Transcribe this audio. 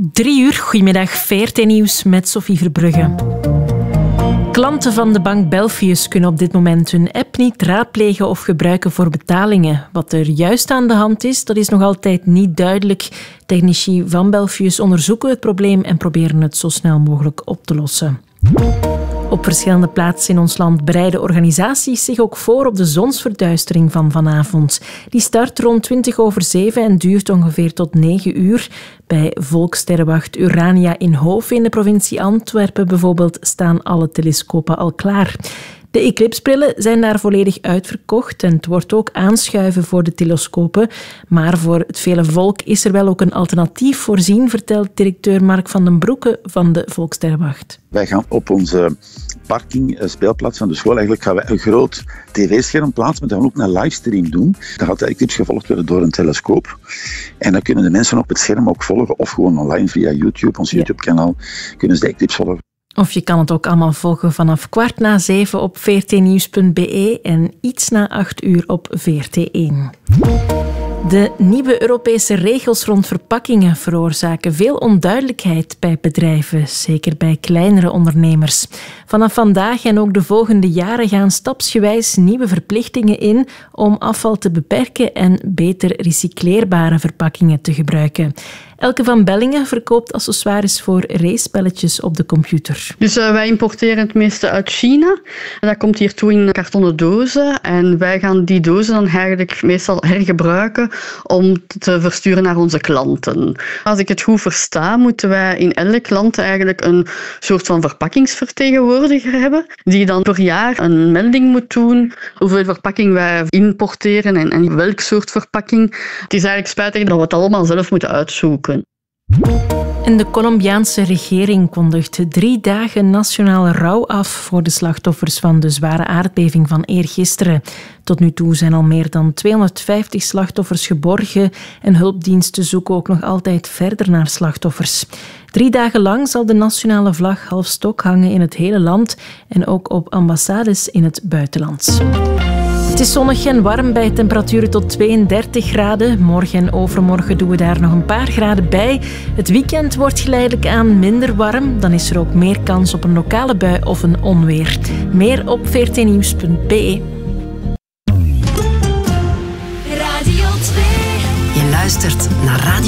3 uur, goedemiddag, VRT Nieuws met Sophie Verbrugge. Klanten van de bank Belfius kunnen op dit moment hun app niet raadplegen of gebruiken voor betalingen. Wat er juist aan de hand is, dat is nog altijd niet duidelijk. Technici van Belfius onderzoeken het probleem en proberen het zo snel mogelijk op te lossen. Op verschillende plaatsen in ons land bereiden organisaties zich ook voor op de zonsverduistering van vanavond. Die start rond 7:20 en duurt ongeveer tot 9 uur. Bij Volkssterrenwacht Urania in Hoven in de provincie Antwerpen bijvoorbeeld staan alle telescopen al klaar. De eclipsbrillen zijn daar volledig uitverkocht en het wordt ook aanschuiven voor de telescopen. Maar voor het vele volk is er wel ook een alternatief voorzien, vertelt directeur Mark van den Broeke van de Volkssterrenwacht. Wij gaan op onze parking, speelplaats van de school, eigenlijk gaan wij een groot tv-scherm plaatsen, maar dan ook een livestream doen. Dan gaat de eclipse gevolgd worden door een telescoop. En dan kunnen de mensen op het scherm ook volgen, of gewoon online via YouTube, ons YouTube-kanaal, kunnen ze de eclipse volgen. Of je kan het ook allemaal volgen vanaf 7:15 op vrtnieuws.be en iets na 8 uur op VRT1. De nieuwe Europese regels rond verpakkingen veroorzaken veel onduidelijkheid bij bedrijven, zeker bij kleinere ondernemers. Vanaf vandaag en ook de volgende jaren gaan stapsgewijs nieuwe verplichtingen in om afval te beperken en beter recycleerbare verpakkingen te gebruiken. Elke van Bellingen verkoopt accessoires voor racepelletjes op de computer. Dus wij importeren het meeste uit China. Dat komt hier toe in kartonnen dozen. En wij gaan die dozen dan eigenlijk meestal hergebruiken om te versturen naar onze klanten. Als ik het goed versta, moeten wij in elk land eigenlijk een soort van verpakkingsvertegenwoordiger hebben, die dan per jaar een melding moet doen hoeveel verpakking wij importeren en welk soort verpakking. Het is eigenlijk spijtig dat we het allemaal zelf moeten uitzoeken. En de Colombiaanse regering kondigt 3 dagen nationale rouw af voor de slachtoffers van de zware aardbeving van eergisteren. Tot nu toe zijn al meer dan 250 slachtoffers geborgen en hulpdiensten zoeken ook nog altijd verder naar slachtoffers. 3 dagen lang zal de nationale vlag half stok hangen in het hele land en ook op ambassades in het buitenland. Het is zonnig en warm bij temperaturen tot 32 graden. Morgen en overmorgen doen we daar nog een paar graden bij. Het weekend wordt geleidelijk aan minder warm. Dan is er ook meer kans op een lokale bui of een onweer. Meer op vrtnieuws.be. Radio 2. Je luistert naar Radio